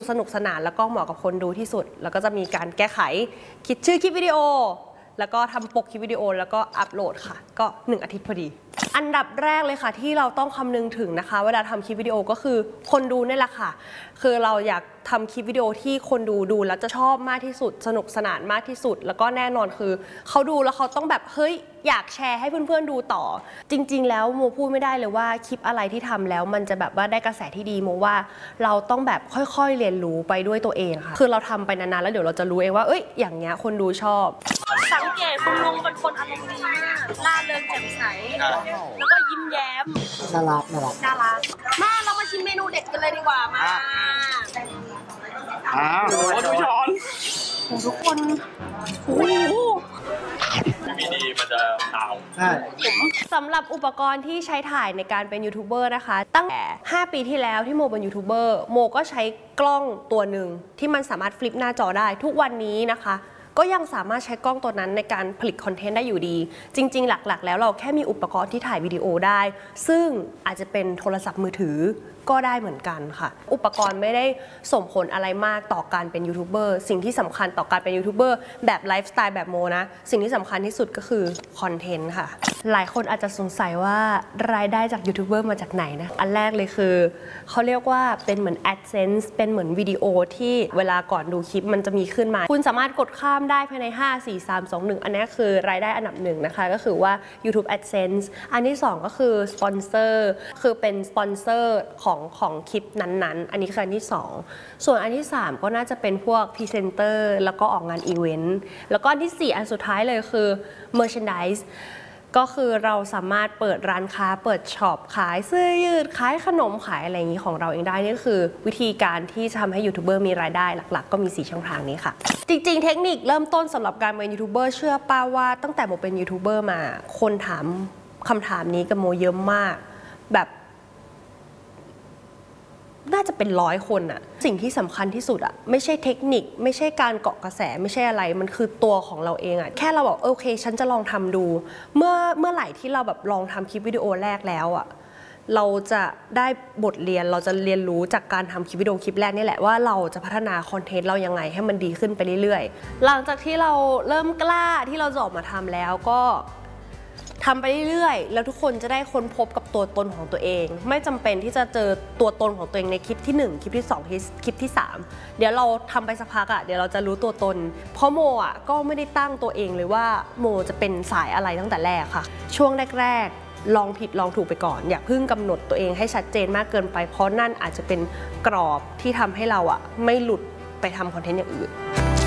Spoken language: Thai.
สนุกสนานแล้วก็เหมาะกับคนดูที่สุดแล้วก็จะมีการแก้ไขคิดชื่อคลิปวิดีโอแล้วก็ทำปกคลิปวิดีโอแล้วก็อัปโหลดค่ะก็1 อาทิตย์พอดีอันดับแรกเลยค่ะที่เราต้องคำนึงถึงนะคะเวลาทำคลิปวิดีโอก็คือคนดูนี่แหละค่ะคือเราอยากทำคลิปวิดีโอที่คนดูแล้วจะชอบมากที่สุดสนุกสนานมากที่สุดแล้วก็แน่นอนคือเขาดูแล้วเขาต้องแบบเฮ้ยอยากแชร์ให้เพื่อนๆดูต่อจริงๆแล้วโมพูดไม่ได้เลยว่าคลิปอะไรที่ทำแล้วมันจะแบบว่าได้กระแสที่ดีโมว่าเราต้องแบบค่อยๆเรียนรู้ไปด้วยตัวเองค่ะคือเราทำไปนานๆแล้วเดี๋ยวเราจะรู้เองว่าเอ้ยอย่างเงี้ยคนดูชอบสังเกตคุณลุงเป็นคนอารมณ์ดีมากร่าเริงแจ่มใสแล้วก็ยิ้มแย้มน่ารักมาเรามาชิมเมนูเด็ดกันเลยดีกว่ามาดูช้อนทุกคนโอ้โหมีดีมันจะขาวใช่สำหรับอุปกรณ์ที่ใช้ถ่ายในการเป็นยูทูบเบอร์นะคะตั้งแต่5 ปีที่แล้วที่โมเป็นยูทูบเบอร์โมก็ใช้กล้องตัวหนึ่งที่มันสามารถฟลิปหน้าจอได้ทุกวันนี้นะคะก็ยังสามารถใช้กล้องตัวนั้นในการผลิตคอนเทนต์ได้อยู่ดีจริงๆหลักๆแล้วเราแค่มีอุปกรณ์ที่ถ่ายวิดีโอได้ซึ่งอาจจะเป็นโทรศัพท์มือถือก็ได้เหมือนกันค่ะอุปกรณ์ไม่ได้ส่งผลอะไรมากต่อการเป็นยูทูบเบอร์สิ่งที่สำคัญต่อการเป็นยูทูบเบอร์แบบไลฟ์สไตล์แบบโมนะสิ่งที่สำคัญที่สุดก็คือคอนเทนต์ค่ะหลายคนอาจจะสงสัยว่ารายได้จากยูทูบเบอร์มาจากไหนนะอันแรกเลยคือเขาเรียกว่าเป็นเหมือน AdSense เป็นเหมือนวิดีโอที่เวลาก่อนดูคลิปมันจะมีขึ้นมาคุณสามารถกดข้ามได้ภายใน5 4 3 2 1อันนี้คือรายได้อันดับ1นะคะก็คือว่า YouTube AdSense อันที่2ก็คือสปอนเซอร์คือเป็นสปอนเซอร์ของคลิปนั้นๆอันนี้คืออันที่2ส่วนอันที่3ก็น่าจะเป็นพวกพรีเซนเตอร์แล้วก็ออกงานอีเวนต์แล้วก็อันที่4อันสุดท้ายเลยคือ Merchandise ก็คือเราสามารถเปิดร้านค้าเปิดช็อปขายเสื้อยืดขายขนมขายอะไรอย่างนี้ของเราเองได้นี่คือวิธีการที่จะทำให้ยูทูบเบอร์มีรายได้หลักๆก็มี4 ช่องทางนี้ค่ะจริงๆเทคนิคเริ่มต้นสำหรับการเป็นยูทูบเบอร์เชื่อป้าว่าตั้งแต่โมเป็นยูทูบเบอร์มาคนถามคำถามนี้กับโมเยอะมากแบบน่าจะเป็น100 คนอะสิ่งที่สำคัญที่สุดอะไม่ใช่เทคนิคไม่ใช่การเกาะกระแสไม่ใช่อะไรมันคือตัวของเราเองอะแค่เราบอกโอเคฉันจะลองทำดูเมื่อไหร่ที่เราแบบลองทำคลิปวิดีโอแรกแล้วอะเราจะได้บทเรียนเราจะเรียนรู้จากการทำคลิปวิดีโอคลิปแรกนี่แหละว่าเราจะพัฒนาคอนเทนต์เรายังไงให้มันดีขึ้นไปเรื่อยๆหลังจากที่เราเริ่มกล้าที่เราจะออกมาทำแล้วก็ทำไปเรื่อยๆแล้วทุกคนจะได้ค้นพบกับตัวตนของตัวเองไม่จำเป็นที่จะเจอตัวตนของตัวเองในคลิปที่1คลิปที่2คลิปที่3เดี๋ยวเราทำไปสักพักเดี๋ยวเราจะรู้ตัวตนเพราะโมก็ไม่ได้ตั้งตัวเองเลยว่าโมจะเป็นสายอะไรตั้งแต่แรกค่ะช่วงแรกๆลองผิดลองถูกไปก่อนอย่าเพิ่งกำหนดตัวเองให้ชัดเจนมากเกินไปเพราะนั่นอาจจะเป็นกรอบที่ทำให้เราไม่หลุดไปทำคอนเทนต์อย่างอื่น